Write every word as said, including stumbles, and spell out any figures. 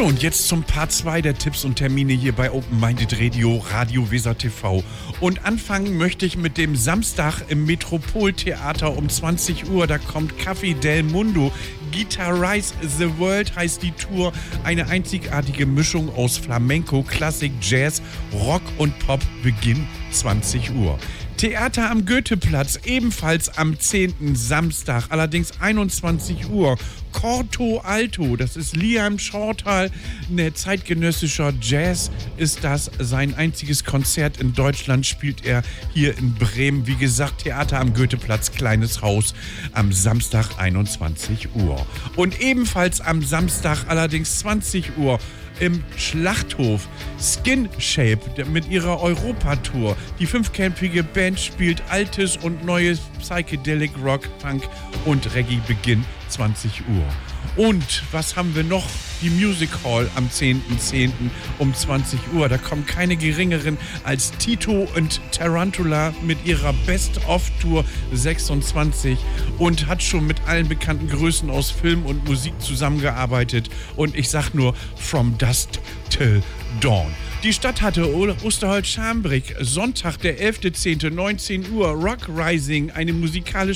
So, und jetzt zum Part zwei der Tipps und Termine hier bei Open Minded Radio, Radio Weser T V. Und anfangen möchte ich mit dem Samstag im Metropoltheater um zwanzig Uhr. Da kommt Café del Mundo. Guitarize the World heißt die Tour. Eine einzigartige Mischung aus Flamenco, Klassik, Jazz, Rock und Pop. Beginn zwanzig Uhr. Theater am Goetheplatz, ebenfalls am zehnten Samstag, allerdings einundzwanzig Uhr. Corto Alto, das ist Liam Shortal, ne, zeitgenössischer Jazz ist das. Sein einziges Konzert in Deutschland spielt er hier in Bremen. Wie gesagt, Theater am Goetheplatz, kleines Haus, am Samstag einundzwanzig Uhr. Und ebenfalls am Samstag, allerdings zwanzig Uhr, im Schlachthof Skin Shape mit ihrer Europatour. Die fünfköpfige Band spielt altes und neues Psychedelic Rock, Funk und Reggae. Beginn zwanzig Uhr. Und was haben wir noch? Die Music Hall am zehnten zehnten um zwanzig Uhr. Da kommen keine geringeren als Tito und Tarantula mit ihrer Best-of-Tour sechsundzwanzig und hat schon mit allen bekannten Größen aus Film und Musik zusammengearbeitet. Und ich sag nur, from dusk till dawn. Die Stadthalle Osterholz-Scharmbeck, Sonntag, der elfter zehnter neunzehn Uhr, Rock Rising, eine musikalische